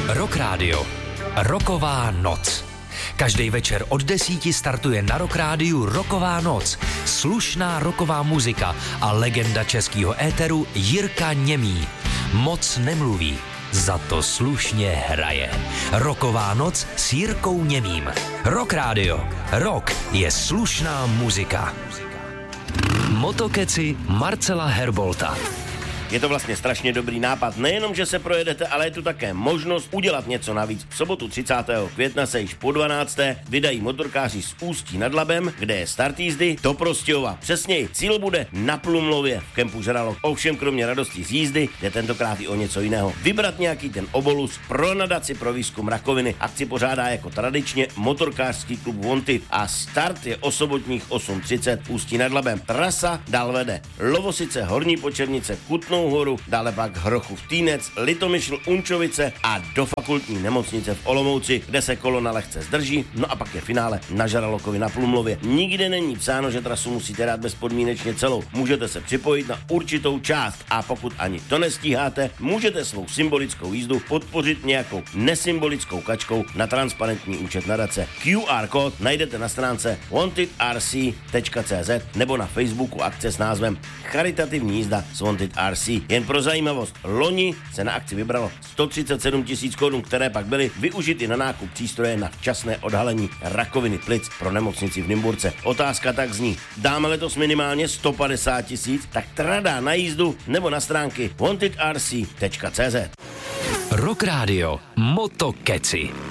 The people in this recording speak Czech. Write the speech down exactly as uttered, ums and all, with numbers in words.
Rock Radio. Rocková noc. Každý večer od desíti startuje na Rock Rádiu Rocková noc. Slušná rocková muzika a legenda českého éteru Jirka Němý. Moc nemluví, za to slušně hraje. Rocková noc s Jirkou Němým. Rock Radio. Rock je slušná muzika. Motokeci Marcela Herbolta. Je to vlastně strašně dobrý nápad, nejenom, že se projedete, ale je tu také možnost udělat něco navíc. V sobotu třicátého května se již po dvanácté vydají motorkáři z Ústí nad Labem, kde je start jízdy, do Prostějova. Přesněji, cíl bude na Plumlově v kempu Žralok. Ovšem kromě radosti z jízdy jde tentokrát i o něco jiného. Vybrat nějaký ten obolus pro nadaci pro výzkum rakoviny. Akci pořádá jako tradičně motorkářský klub Wanted a start je o sobotních osm třicet Ústí nad Labem. Trasa dál vede Lovosice, Horní Počernice, Kutnou Horu, dále pak Hrochův Týnec, Litomyšl, Unčovice a do fakultní nemocnice v Olomouci, kde se kolona lehce zdrží, no a pak je finále na Žralokovi na Plumlově. Nikde není psáno, že trasu musíte dát bezpodmínečně celou. Můžete se připojit na určitou část a pokud ani to nestíháte, můžete svou symbolickou jízdu podpořit nějakou nesymbolickou kačkou na transparentní účet nadace. Q R kód najdete na stránce wanted r c tečka c z nebo na Facebooku akce s názvem Charitativní jízda s Wanted R C. Jen pro zajímavost, loni se na akci vybralo sto třicet sedm tisíc korun, které pak byly využity na nákup přístroje na včasné odhalení rakoviny plic pro nemocnici v Nymburce. Otázka tak zní, dáme letos minimálně sto padesát tisíc, tak trada na jízdu nebo na stránky wanted r c tečka c z. Rock Radio. Motokeci.